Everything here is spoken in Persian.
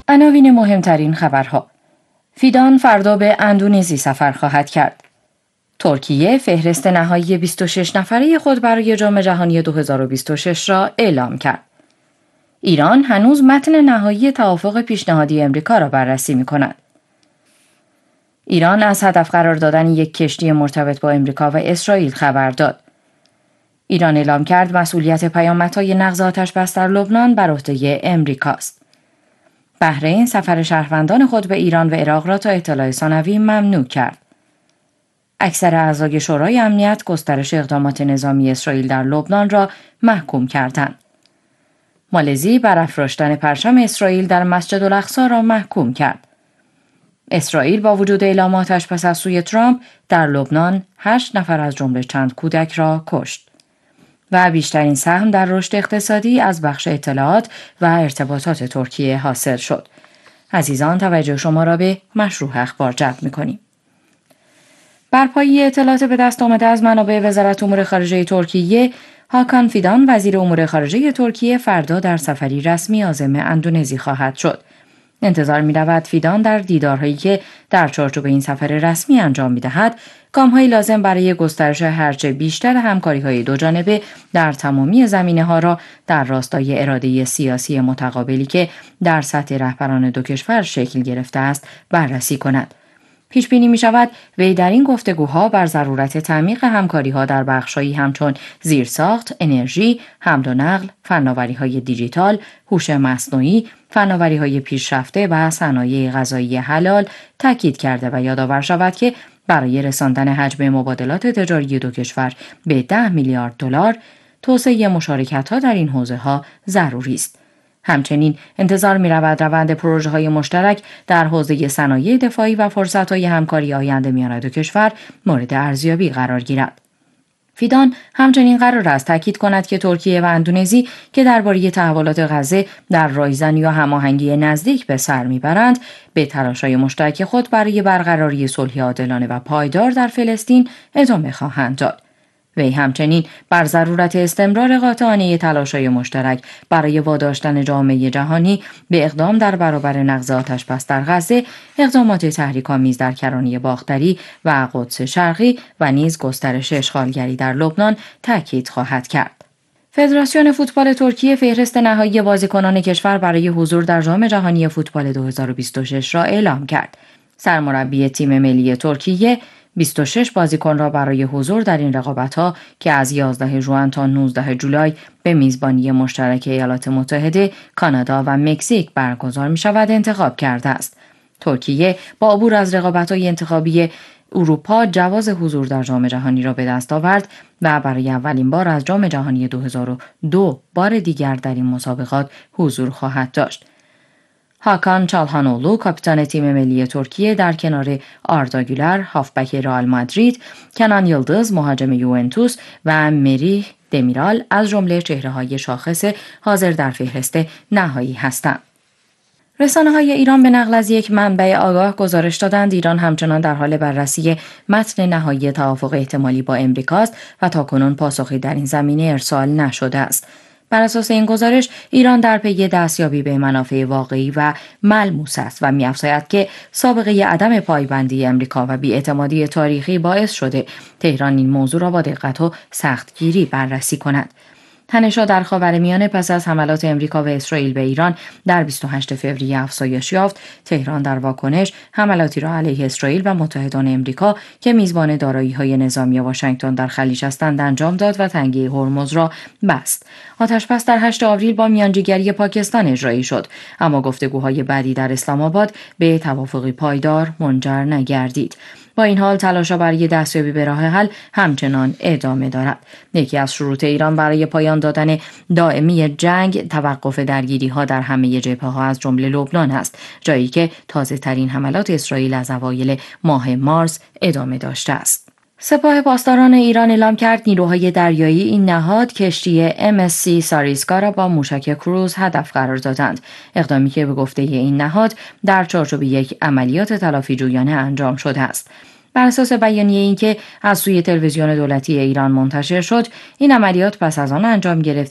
عناوین مهمترین خبرها: فیدان فردا به اندونزی سفر خواهد کرد. ترکیه فهرست نهایی 26 نفره خود برای جام جهانی 2026 را اعلام کرد. ایران هنوز متن نهایی توافق پیشنهادی امریکا را بررسی می‌کند. ایران از هدف قرار دادن یک کشتی مرتبط با امریکا و اسرائیل خبر داد. ایران اعلام کرد مسئولیت پیامدهای نقض آتش‌بس در لبنان بر عهده امریکاست. بحرین سفر شهروندان خود به ایران و عراق را تا اطلاع ثانوی ممنوع کرد. اکثر اعضای شورای امنیت گسترش اقدامات نظامی اسرائیل در لبنان را محکوم کردند. مالزی برافراشتن پرچم اسرائیل در مسجد الاقصی را محکوم کرد. اسرائیل با وجود اعلاماتش پس از سوی ترامپ در لبنان 8 نفر از جمله چند کودک را کشت. و بیشترین سهم در رشد اقتصادی از بخش اطلاعات و ارتباطات ترکیه حاصل شد. عزیزان، توجه شما را به مشروع اخبار جلب می‌کنیم. بر پایه اطلاعات به دست آمده از منابع وزارت امور خارجه ترکیه، هاکان فیدان وزیر امور خارجه ترکیه فردا در سفری رسمی عازم اندونزی خواهد شد. انتظار می‌رود فیدان در دیدارهایی که در چارچوب این سفر رسمی انجام می‌دهد، گام‌های لازم برای گسترش هرچه بیشتر همکاری‌های دوجانبه در تمامی زمینه‌ها را در راستای اراده سیاسی متقابلی که در سطح رهبران دو کشور شکل گرفته است بررسی کند. پیش بینی می شود وی در این گفتگوها بر ضرورت تعمیق همکاری‌ها در بخش‌هایی همچون زیرساخت، انرژی، حمل و نقل، فناوری‌های دیجیتال، هوش مصنوعی، فناوری‌های پیشرفته و صنایع غذایی حلال تاکید کرده و یادآور شود که برای رساندن حجم مبادلات تجاری دو کشور به 10 میلیارد دلار، توسعه مشارکت‌ها در این حوزه‌ها ضروری است. همچنین انتظار می‌رود روند پروژه‌های مشترک در حوزه صنایع دفاعی و فرصت‌های همکاری آینده میان دو کشور مورد ارزیابی قرار گیرد. فیدان همچنین قرار است تاکید کند که ترکیه و اندونزی که درباره تحولات غزه در رایزنی و هماهنگی نزدیک به سر میبرند، به تلاش‌های مشترک خود برای برقراری صلح عادلانه و پایدار در فلسطین ادامه خواهند داد. وی همچنین بر ضرورت استمرار قاطعانه تلاش‌های مشترک برای واداشتن جامعه جهانی به اقدام در برابر نقض آتش‌بس در غزه، اقدامات تحریک‌آمیز در کرانه باختری و قدس شرقی و نیز گسترش اشغالگری در لبنان تاکید خواهد کرد. فدراسیون فوتبال ترکیه فهرست نهایی بازیکنان کشور برای حضور در جام جهانی فوتبال 2026 را اعلام کرد. سرمربی تیم ملی ترکیه 26 بازیکن را برای حضور در این رقابت‌ها که از 11 ژوئن تا 19 جولای به میزبانی مشترک ایالات متحده، کانادا و مکزیک برگزار می‌شود انتخاب کرده است. ترکیه با عبور از رقابت‌های انتخابی اروپا جواز حضور در جام جهانی را به دست آورد و برای اولین بار از جام جهانی 2002 بار دیگر در این مسابقات حضور خواهد داشت. هاکان چالهانوغلو کاپیتان تیم ملی ترکیه در کنار آردا گولر هافبک رئال مادرید، کنان یلدز مهاجم یوونتوس و مریح دمیرال از جمله چهره‌های شاخص حاضر در فهرست نهایی هستند. رسانه‌های ایران به نقل از یک منبع آگاه گزارش دادند ایران همچنان در حال بررسی متن نهایی توافق احتمالی با امریکاست و تاکنون پاسخی در این زمینه ارسال نشده است. بر اساس این گزارش، ایران در پی دستیابی به منافع واقعی و ملموس است و می‌افزاید که سابقه عدم پایبندی امریکا و بی‌اعتمادی تاریخی باعث شده تهران این موضوع را با دقت و سختگیری بررسی کند. تنش‌ها در خاورمیانه پس از حملات امریکا و اسرائیل به ایران در 28 فوریه افزایش یافت. تهران در واکنش حملاتی را علیه اسرائیل و متحدان امریکا که میزبان دارایی‌های نظامی واشنگتن در خلیج هستند انجام داد و تنگه هرمز را بست. آتش‌بس در 8 آوریل با میانجیگری پاکستان اجرایی شد، اما گفتگوهای بعدی در اسلام آباد به توافقی پایدار منجر نگردید. با این حال تلاش‌ها برای دستیابی به راه حل همچنان ادامه دارد. یکی از شروط ایران برای پایان دادن دائمی جنگ توقف درگیری‌ها در همه جبهه‌ها از جمله لبنان است، جایی که تازه‌ترین حملات اسرائیل از اوایل ماه مارس ادامه داشته است. سپاه پاسداران ایران اعلام کرد نیروهای دریایی این نهاد کشتی MSC ساریسکا را با موشک کروز هدف قرار دادند، اقدامی که به گفته این نهاد در چارچوب یک عملیات تلافی جویانه انجام شده است. بر اساس بیانیه این که از سوی تلویزیون دولتی ایران منتشر شد، این عملیات پس از آن انجام گرفت